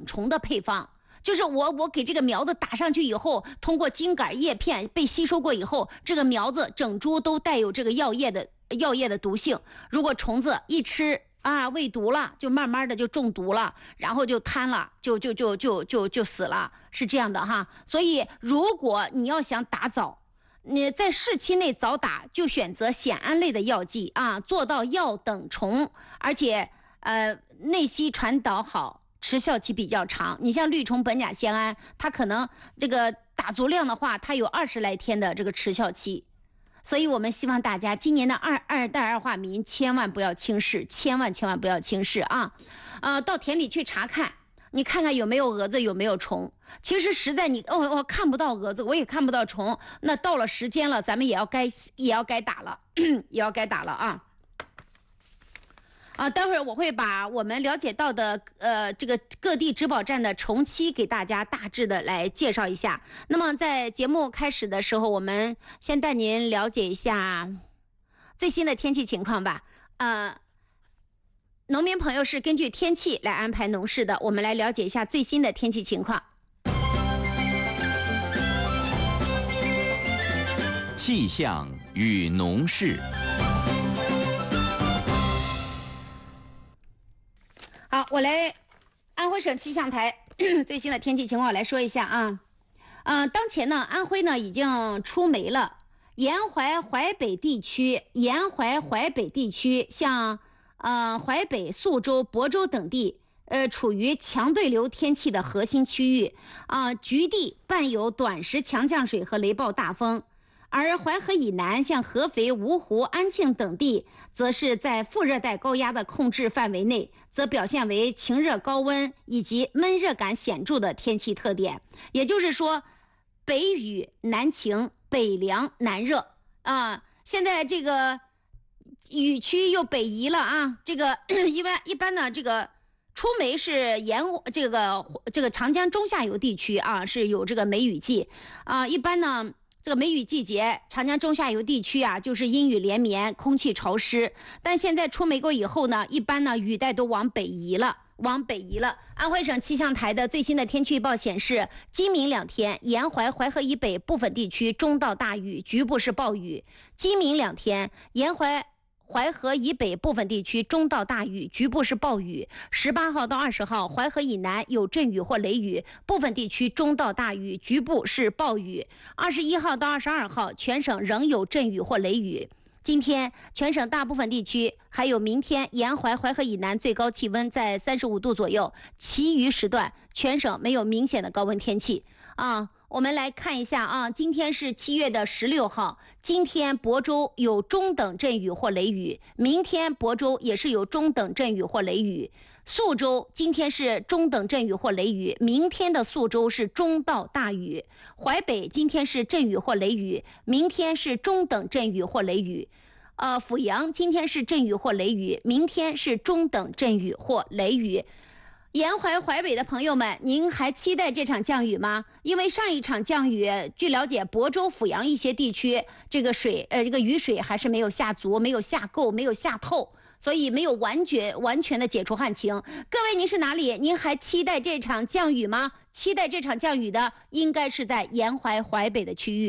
虫的配方。就是我给这个苗子打上去以后，通过茎杆叶片被吸收过以后，这个苗子整株都带有这个药液的毒性。如果虫子一吃啊，喂毒了，就慢慢的就中毒了，然后就瘫了，就死了，是这样的哈。所以如果你要想打枣，你在市期内早打，就选择酰胺类的药剂啊，做到药等虫，而且内吸传导好，持效期比较长。你像绿虫苯甲酰胺，它可能这个打足量的话，它有20来天的这个持效期。所以我们希望大家今年的二代二化民千万不要轻视，千万不要轻视啊！到田里去查看，你看看有没有蛾子，有没有虫。其实实在你看不到蛾子，我也看不到虫，那到了时间了，咱们也要该打了，也要该打了啊！待会儿我会把我们了解到的这个各地植保站的虫期给大家大致的来介绍一下。那么在节目开始的时候，我们先带您了解一下最新的天气情况吧。农民朋友是根据天气来安排农事的，我们来了解一下最新的天气情况。 气象与农事。 好，我来安徽省气象台最新的天气情况来说一下啊。当前呢，安徽呢已经出梅了，沿淮淮北地区像淮北、宿州、亳州等地，处于强对流天气的核心区域局地伴有短时强降水和雷暴大风。而淮河以南，像合肥、芜湖、安庆等地，则是在副热带高压的控制范围内，则表现为晴热高温以及闷热感显著的天气特点。也就是说，北雨南晴，北凉南热现在这个雨区又北移了啊。这个一般呢，这个出梅是这个长江中下游地区啊，是有这个梅雨季一般呢。这个梅雨季节，长江中下游地区就是阴雨连绵，空气潮湿。但现在出梅过以后呢，一般呢雨带都往北移了。安徽省气象台的最新的天气预报显示，今明2天，沿淮淮河以北部分地区中到大雨，局部是暴雨。今明2天，沿淮河以北部分地区中到大雨，局部是暴雨。18号到20号，淮河以南有阵雨或雷雨，部分地区中到大雨，局部是暴雨。21号到22号，全省仍有阵雨或雷雨。今天全省大部分地区，还有明天沿淮淮河以南最高气温在35度左右，其余时段全省没有明显的高温天气我们来看一下今天是7月16号，今天亳州有中等阵雨或雷雨，明天亳州也是有中等阵雨或雷雨。宿州今天是中等阵雨或雷雨，明天的宿州是中到大雨。淮北今天是阵雨或雷雨，明天是中等阵雨或雷雨。阜阳今天是阵雨或雷雨，明天是中等阵雨或雷雨。沿淮淮北的朋友们，您还期待这场降雨吗？因为上一场降雨，据了解，亳州、阜阳一些地区，这个雨水还是没有下足，没有下够，没有下透，所以没有完全的解除旱情。各位，您是哪里？您还期待这场降雨吗？期待这场降雨的，应该是在沿淮淮北的区域。